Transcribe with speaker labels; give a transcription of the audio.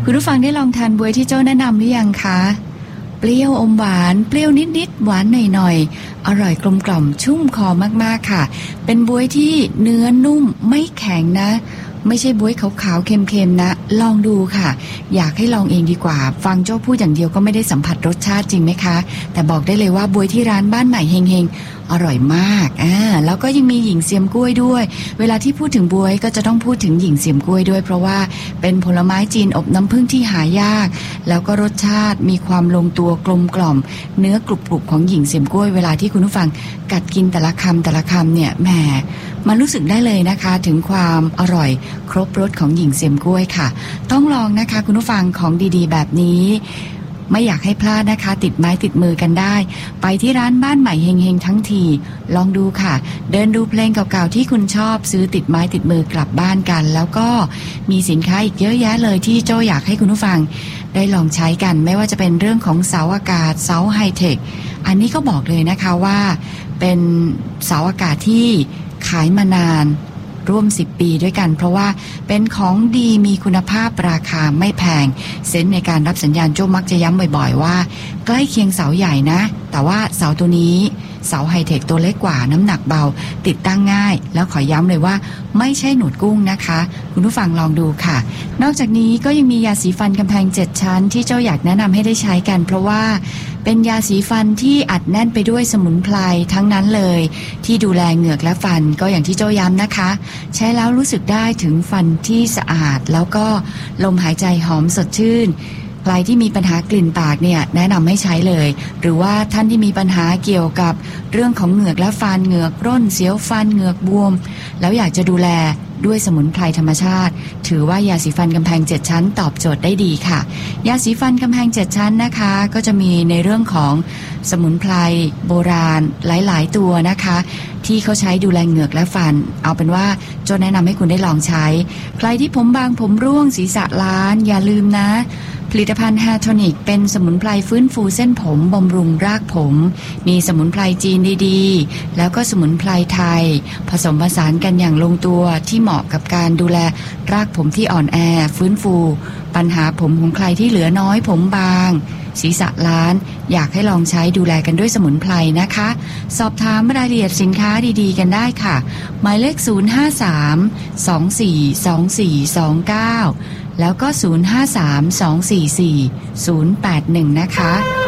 Speaker 1: คุณผู้ฟังได้ลองทานบ๊วยที่โจ้แนะนำหรือยังคะเปรี้ยวอมหวานเปรี้ยวนิดๆหวานหน่อยๆอร่อยกลมกล่อมชุ่มคอมากๆค่ะเป็นบ๊วยที่เนื้อนุ่มไม่แข็งนะไม่ใช่บ๊วยขาวๆเค็มๆนะลองดูค่ะอยากให้ลองเองดีกว่าฟังโจ้พูดอย่างเดียวก็ไม่ได้สัมผัสรสชาติจริงไหมคะแต่บอกได้เลยว่าบ๊วยที่ร้านบ้านใหม่เฮงๆอร่อยมากแล้วก็ยังมีหญิงเสียมกล้วยด้วยเวลาที่พูดถึงบ๊วยก็จะต้องพูดถึงหญิงเสียมกล้วยด้วยเพราะว่าเป็นผลไม้จีนอบน้ำผึ้งที่หายากแล้วก็รสชาติมีความลงตัวกลมกล่อมเนื้อกรุบๆของหญิงเสียมกล้วยเวลาที่คุณผู้ฟังกัดกินแต่ละคำเนี่ยแหมมันรู้สึกได้เลยนะคะถึงความอร่อยครบรสของหญิงเสียมกล้วยค่ะต้องลองนะคะคุณผู้ฟังของดีๆแบบนี้ไม่อยากให้พลาดนะคะติดไม้ติดมือกันได้ไปที่ร้านบ้านใหม่เฮงๆทั้งทีลองดูค่ะเดินดูเพลงเก่าๆที่คุณชอบซื้อติดไม้ติดมือกลับบ้านกันแล้วก็มีสินค้าอีกเยอะแยะเลยที่โจ้อยากให้คุณผู้ฟังได้ลองใช้กันไม่ว่าจะเป็นเรื่องของเสาอากาศเสาไฮเทคอันนี้ก็บอกเลยนะคะว่าเป็นเสาอากาศที่ขายมานานร่วม10 ปีด้วยกันเพราะว่าเป็นของดีมีคุณภาพราคาไม่แพงเซนส์ในการรับสัญญาณโจ้มักจะย้ำบ่อยๆว่าใกล้เคียงเสาใหญ่นะแต่ว่าเสาตัวนี้เสาไฮเทคตัวเล็กกว่าน้ำหนักเบาติดตั้งง่ายแล้วขอย้ำเลยว่าไม่ใช่หนวดกุ้งนะคะคุณผู้ฟังลองดูค่ะนอกจากนี้ก็ยังมียาสีฟันกำแพง7ชั้นที่เจ้าอยากแนะนำให้ได้ใช้กันเพราะว่าเป็นยาสีฟันที่อัดแน่นไปด้วยสมุนไพรทั้งนั้นเลยที่ดูแลเหงือกและฟันก็อย่างที่เจ้าย้ำนะคะใช้แล้วรู้สึกได้ถึงฟันที่สะอาดแล้วก็ลมหายใจหอมสดชื่นใครที่มีปัญหากลิ่นปากเนี่ยแนะนำให้ใช้เลยหรือว่าท่านที่มีปัญหาเกี่ยวกับเรื่องของเหงือกและฟันเหงือกร่นเสียวฟันเหงือกบวมแล้วอยากจะดูแลด้วยสมุนไพรธรรมชาติถือว่ายาสีฟันกำแพง7ชั้นตอบโจทย์ได้ดีค่ะยาสีฟันกำแพง7ชั้นนะคะก็จะมีในเรื่องของสมุนไพรโบราณหลายๆตัวนะคะที่เขาใช้ดูแลเหงือกและฟันเอาเป็นว่าโจแนะนำให้คุณได้ลองใช้ใครที่ผมบางผมร่วงศีรษะล้านอย่าลืมนะผลิตภัณฑ์ Hair Tonic เป็นสมุนไพรฟื้นฟูเส้นผมบำรุงรากผมมีสมุนไพรจีนดีๆแล้วก็สมุนไพรไทยผสมผสานกันอย่างลงตัวที่เหมาะกับการดูแลรากผมที่อ่อนแอฟื้นฟูปัญหาผมของใครที่เหลือน้อยผมบางศีรษะล้านอยากให้ลองใช้ดูแลกันด้วยสมุนไพรนะคะสอบถามรายละเอียดสินค้าดีๆกันได้ค่ะหมายเลข053-242429แล้วก็053-244-081นะคะ